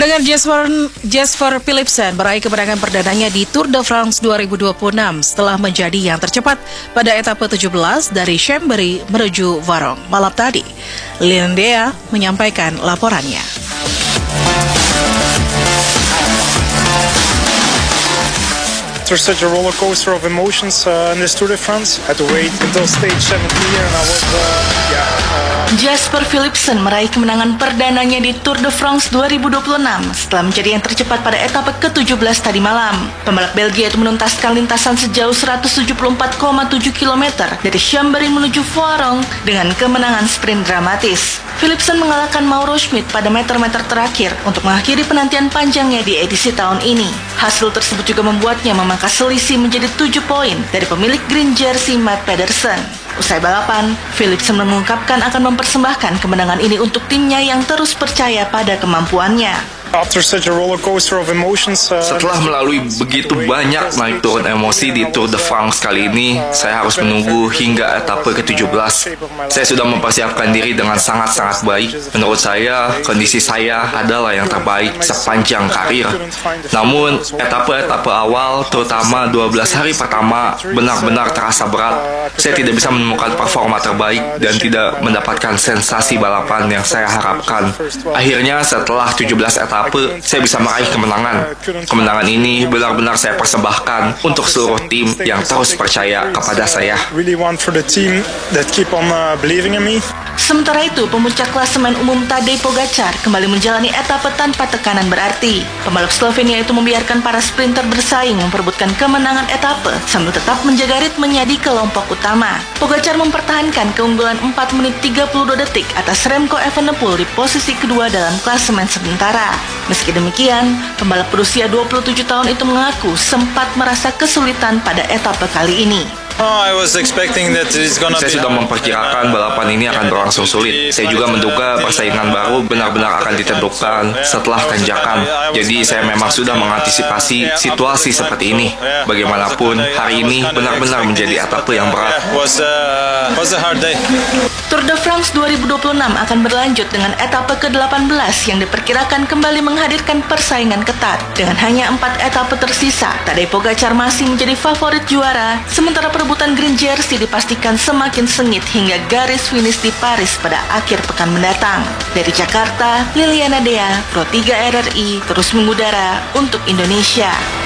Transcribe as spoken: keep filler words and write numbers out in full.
Pemenangan Jasper, Jasper Philipsen meraih kemenangan perdananya di Tour de France dua ribu dua puluh enam setelah menjadi yang tercepat pada etape tujuh belas dari Chambéry menuju Varong malam tadi. Liliana menyampaikan laporannya. There's such a roller coaster of emotions uh, in this Tour de France. I had to wait until stage seventy and I was, uh, yeah. Uh... Jasper Philipsen meraih kemenangan perdananya di Tour de France dua ribu dua puluh enam setelah menjadi yang tercepat pada etape ke tujuh belas tadi malam. Pembalap Belgia itu menuntaskan lintasan sejauh seratus tujuh puluh empat koma tujuh kilometer dari Chambéry menuju Varong dengan kemenangan sprint dramatis. Philipsen mengalahkan Mauro Schmid pada meter-meter terakhir untuk mengakhiri penantian panjangnya di edisi tahun ini. Hasil tersebut juga membuatnya memangkas selisih menjadi tujuh poin dari pemilik green jersey Matt Pedersen. Usai balapan, Philipsen mengungkapkan akan mempersembahkan kemenangan ini untuk timnya yang terus percaya pada kemampuannya. After such a roller coaster of emotions, uh, Setelah melalui begitu banyak naik turun emosi di Tour de France kali ini, saya harus menunggu hingga etape ke tujuh belas. Saya sudah mempersiapkan diri dengan sangat-sangat baik. Menurut saya, kondisi saya adalah yang terbaik sepanjang karir. Namun, etape-etape awal, terutama dua belas hari pertama, benar-benar terasa berat. Saya tidak bisa menemukan performa terbaik dan tidak mendapatkan sensasi balapan yang saya harapkan. Akhirnya, setelah tujuh belas etape, saya bisa meraih kemenangan. Kemenangan ini benar-benar saya persembahkan untuk seluruh tim yang terus percaya kepada saya. Sementara itu, pemuncak klasemen umum Tadej Pogacar kembali menjalani etape tanpa tekanan berarti. Pembalap Slovenia itu membiarkan para sprinter bersaing memperebutkan kemenangan etape sambil tetap menjaga ritmenya di kelompok utama. Pogacar mempertahankan keunggulan empat menit tiga puluh dua detik atas Remco Evenepoel di posisi kedua dalam klasemen sementara. Meski demikian, pembalap berusia dua puluh tujuh tahun itu mengaku sempat merasa kesulitan pada etape kali ini. Saya sudah memperkirakan balapan ini akan berlangsung sulit. Saya juga menduga persaingan baru benar-benar akan ditentukan setelah tanjakan. Jadi saya memang sudah mengantisipasi situasi seperti ini. Bagaimanapun, hari ini benar-benar menjadi etape yang berat. Tour de France dua ribu dua puluh enam akan berlanjut dengan etape ke delapan belas yang diperkirakan kembali menghadirkan persaingan ketat. Dengan hanya empat etape tersisa, Tadej Pogacar masih menjadi favorit juara, sementara perebutan green jersey dipastikan semakin sengit hingga garis finish di Paris pada akhir pekan mendatang. Dari Jakarta, Liliana Dea, Pro tiga R R I, terus mengudara untuk Indonesia.